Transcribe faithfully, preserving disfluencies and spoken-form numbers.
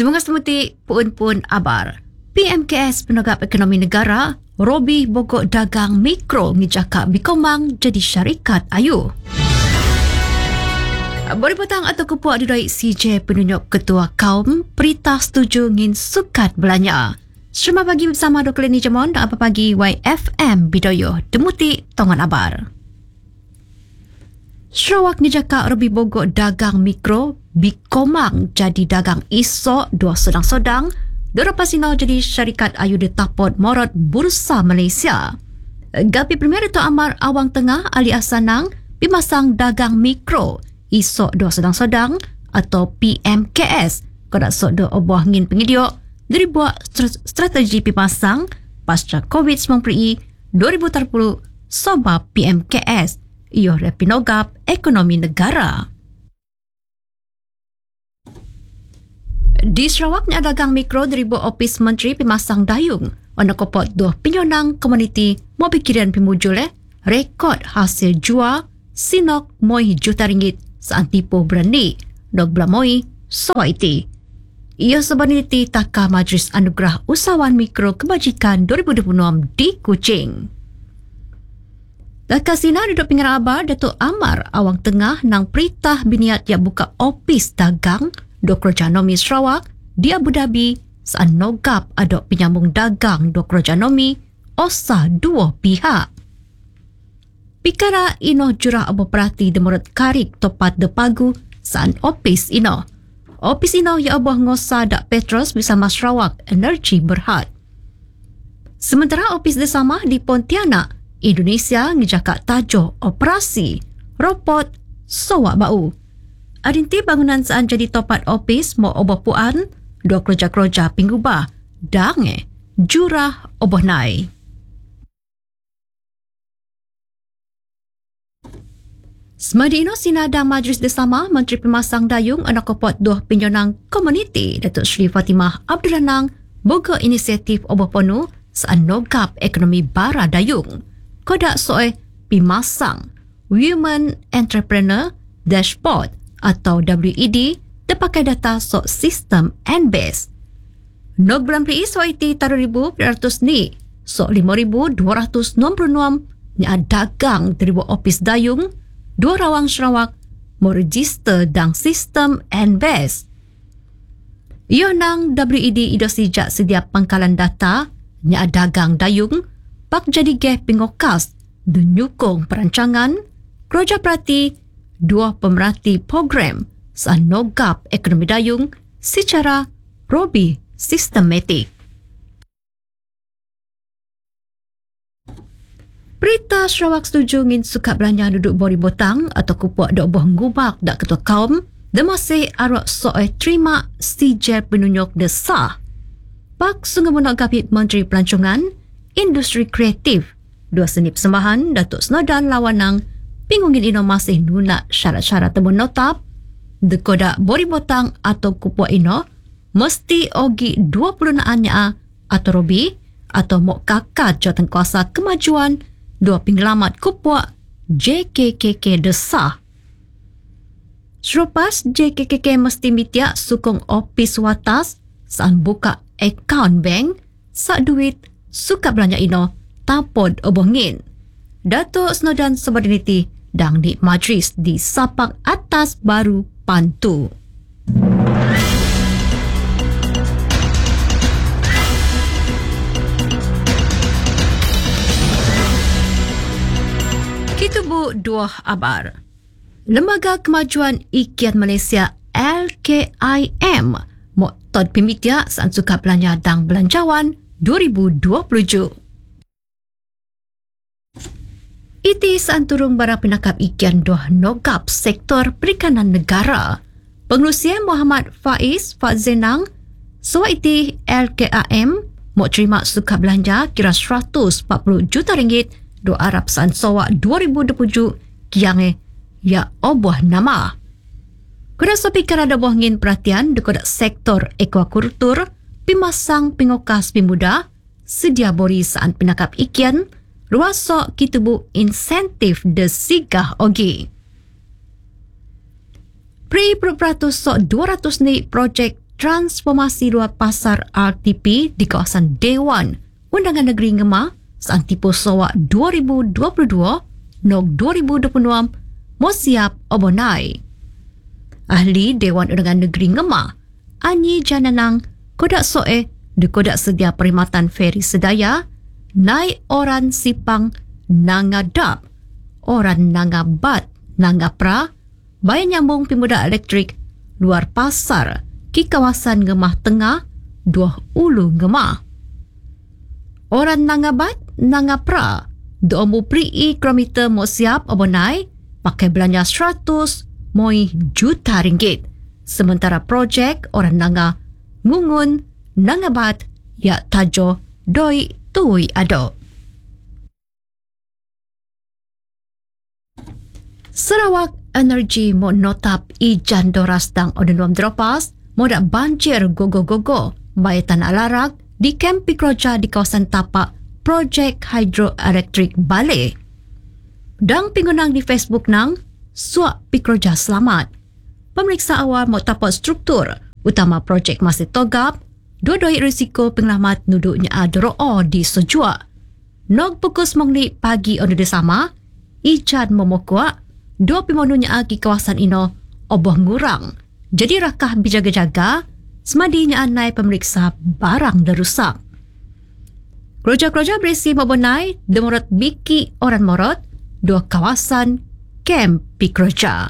Semoga semuti pun-pun abar. P M K S Penegak Ekonomi Negara, Robi Bogok Dagang Mikro ngijaka bikomang jadi syarikat ayu. Boleh petang atau kepuak didoik C J penunjuk Ketua Kaum Perintah setuju ngin sukat belanja. Selamat pagi bersama Dr. Leni Jamon dan apa pagi Y F M Bidoyo Demuti Tongan Abar. Sarawak ngijaka Robi Bogok Dagang Mikro bikomang jadi dagang isok dua sedang-sedang. Dora pasino jadi syarikat ayu ditapot morot Bursa Malaysia. Gapi Premier Dato' Amar Awang Tengah Ali Asanang pimasang dagang mikro isok dua sedang-sedang atau P M K S. Kodak sok do obuah ngin pengidiok dari buat strategi pimasang pasca COVID sembilan belas dua ribu tiga puluh soba P M K S. Iyo repinogap ekonomi negara. Di Sarawak ni dagang mikro dari buat Opis Menteri Pimasang Dayung. Wana kopot dua pinyonang komuniti mau pikiran pimujul eh. Rekod hasil jual sinok moi juta ringgit seantipo berani. Dog belamoi soa iti. Ia sebenarnya taka Majlis Anugerah Usahawan Mikro Kebajikan dua ribu dua puluh enam di Kuching. Kasina duduk pinggir abar Datuk Amar Awang Tengah nang perintah biniat yang buka opis dagang Dok Rojanomi Sarawak di Abu Dhabi saan nogap ada penyambung dagang Dok Rojanomi osa dua pihak. Pikara ino jurah Abu Perati demurut karik topat de pagu saan opis ino. Opis ino ya abuah ngosa dak Petros bersama Sarawak Energi Berhad. Sementara opis desama di Pontianak Indonesia ngejaka tajuk operasi robot sowak bau. Adinti bangunan saan jadi topat opis mau obah puan, dua kerja-kerja pinggubah, dange, jurah obah nai. Semadino sinada Majlis Desama Menteri Pemasang Dayung anak kopot dua penyonang komuniti Datuk Sri Fatimah Abdul Ranang boga inisiatif obah ponu saan nogap ekonomi bara dayung. Kodak soe pimasang Women Entrepreneur Dashboard atau W E D terpakai data sok sistem N B A S. Nog bulan P I soe iti taruh ribu peratus ni sok lima ribu dua ratus enam puluh enam ni dagang dari opis dayung dua rawang Sarawak mau register dang sistem N B A S. Iyo nang W E D ido sejak sedia pangkalan data ni dagang dayung pak jadi geh pingokas dan nyukung perancangan kerja perhati dua pemerhati program saan nogap ekonomi dayung secara robi sistematik. Berita Sarawak setuju ngin sukat belanja duduk bori botang atau kupuak dok boh ngubak dak ketua kaum dan masih arak soal terima C J penunjuk desah. Pak sungguh menagapi Menteri Pelancongan Industri Kreatif dua seni persembahan Datuk Snodan Lawanang pingungin ino masih nuna syarat-syarat tebun notap dekodak bori botang atau kupuak ino mesti ogi dua puluh naannya atau robi atau mok kakak jawatan kuasa kemajuan dua penggelamat kupuak J K K K desah. Serupas J K K K mesti mitiak sukung opis watas saan buka akaun bank sak duit suka belanja ino tapod obongin. Datuk Snodan Subordinity dang di Majlis di Sapak Atas Baru Pantu. Kita bu dua abar. Lembaga Kemajuan Ikian Malaysia L K I M mau tod pimitia saan suka belanja dang belanjawan dua ribu dua puluh tujuh. Iti saan turung barang penakap ikan doh nogap sektor perikanan negara. Pengerusi Muhammad Faiz Fazenang, so iti L K A M mau terima suka belanja kira seratus empat puluh juta ringgit do Arab saan sowak dua ribu dua puluh tujuh kiange ya obuah nama. Kuda sopi kerana buah ngin perhatian dekodak sektor aquakultur pimasang pingokas pimuda sedia bori saan penakap ikan ruasok kitubu insentif de sigah ogi. Pri peratus sok dua ratus ni projek transformasi luar pasar R T P di kawasan Dewan Undangan Negeri Ngema saat tipu Sawak dua ribu dua puluh dua nog dua ribu dua puluh enam mo siap obonai. Ahli Dewan Undangan Negeri Ngema, Anyi Jananang, kodak soe de kodak sedia perkhidmatan feri sedaya, nai orang sipang nangadap, orang nangabat, nangapra, bayi nyambung pemuda elektrik luar pasar ki kawasan Ngemah Tengah, Dua Ulu Ngemah. Orang nangabat, nangapra, domu pri'i kilometer mo siap abonai, pakai belanja seratus moi juta ringgit. Sementara projek orang nanga ngungun, nangabat, ya tajo, doi tui ado. Sarawak Energy mo notap ijan doras dang odenuam dropas mo dak banjir gogo-gogo bayi tanah larak di Kem Pikroja di kawasan tapak projek hidroelektrik Bale. Dang pingunang di Facebook nang Suak Pikroja Selamat. Pemeriksa awal mo tapak struktur utama projek masih togap, dua-dua risiko penyelamat nuduknya adro'o di sejua. Nog pukus mongli pagi onu desama, ijan momokua, dua pimonunya agi kawasan ino oboh ngurang. Jadi rakah bijaga-jaga, semadinya anai pemeriksa barang derusak. Keroja-keroja berisi mabonai, demorot biki orang morot, dua kawasan Kem Pikroja.